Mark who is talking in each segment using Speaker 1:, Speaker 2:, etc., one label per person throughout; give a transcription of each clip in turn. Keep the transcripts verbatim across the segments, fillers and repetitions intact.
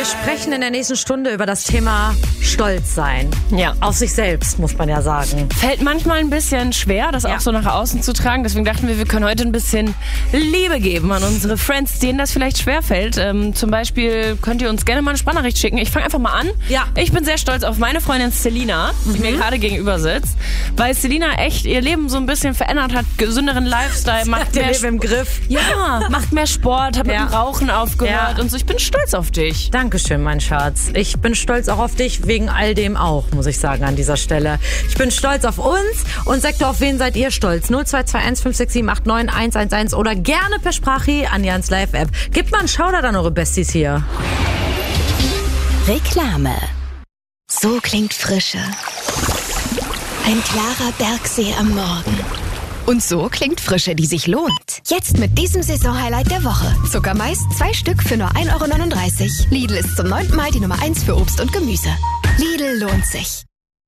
Speaker 1: Wir sprechen in der nächsten Stunde über das Thema Stolz sein.
Speaker 2: Ja.
Speaker 1: Auf sich selbst, muss man ja sagen.
Speaker 2: Fällt manchmal ein bisschen schwer, das
Speaker 1: Ja.
Speaker 2: auch so nach außen zu tragen. Deswegen dachten wir, wir können heute ein bisschen Liebe geben an unsere Friends, denen das vielleicht schwerfällt. Ähm, zum Beispiel könnt ihr uns gerne mal eine Sprachnachricht schicken. Ich fange einfach mal an.
Speaker 1: Ja.
Speaker 2: Ich bin sehr stolz auf meine Freundin Selina, die mir gerade gegenüber sitzt. Weil Selina echt ihr Leben so ein bisschen verändert hat. Gesünderen Lifestyle, macht
Speaker 1: Der
Speaker 2: mehr,
Speaker 1: Leben im Griff.
Speaker 2: ja, macht mehr Sport, hat
Speaker 1: Ja.
Speaker 2: mit dem Rauchen aufgehört
Speaker 1: Ja.
Speaker 2: und so. Ich bin stolz auf dich.
Speaker 1: Dankeschön, mein Schatz. Ich bin stolz auch auf dich, wegen all dem auch, muss ich sagen, an dieser Stelle. Ich bin stolz auf uns und sagt doch, auf wen seid ihr stolz? null zwei zwei eins fünf sechs sieben acht neun eins eins eins oder gerne per Sprache an Jans Live-App. Gebt mal einen Shoutout an eure Besties hier.
Speaker 3: Reklame. So klingt Frische. Ein klarer Bergsee am Morgen. Und so klingt Frische, die sich lohnt. Jetzt mit diesem Saisonhighlight der Woche. Zuckermais, zwei Stück für nur ein Euro neununddreißig. Lidl ist zum neunten Mal die Nummer eins für Obst und Gemüse. Lidl lohnt sich.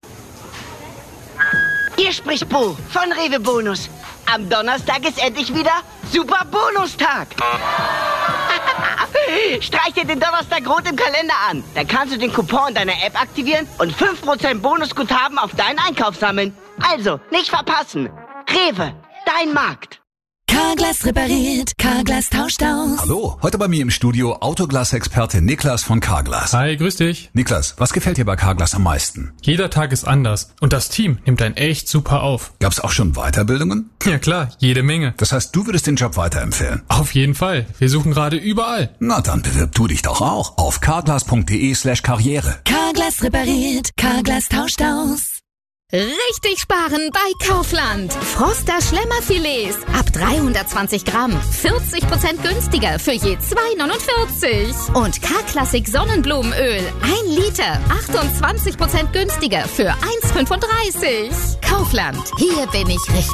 Speaker 4: Hier spricht Bo von Rewe Bonus. Am Donnerstag ist endlich wieder Super Bonustag. Streich dir den Donnerstag rot im Kalender an. Dann kannst du den Coupon deiner App aktivieren und fünf Prozent Bonusguthaben auf deinen Einkauf sammeln. Also, nicht verpassen. Rewe, dein Markt.
Speaker 3: Carglass repariert, Carglass tauscht aus.
Speaker 5: Hallo, heute bei mir im Studio Autoglas-Experte Niklas von Carglass.
Speaker 6: Hi, grüß dich.
Speaker 5: Niklas, was gefällt dir bei Carglass am meisten?
Speaker 6: Jeder Tag ist anders und das Team nimmt einen echt super auf.
Speaker 5: Gab's auch schon Weiterbildungen?
Speaker 6: Ja klar, jede Menge.
Speaker 5: Das heißt, du würdest den Job weiterempfehlen?
Speaker 6: Auf jeden Fall. Wir suchen gerade überall.
Speaker 5: Na dann bewirb du dich doch auch auf carglass.de slash karriere.
Speaker 3: Carglass repariert, Carglass tauscht aus. Richtig sparen bei Kaufland. Froster Schlemmerfilets ab dreihundertzwanzig Gramm. vierzig Prozent günstiger für je zwei neunundvierzig. Und K-Klassik Sonnenblumenöl. ein Liter. achtundzwanzig Prozent günstiger für eins fünfunddreißig. Kaufland. Hier bin ich richtig.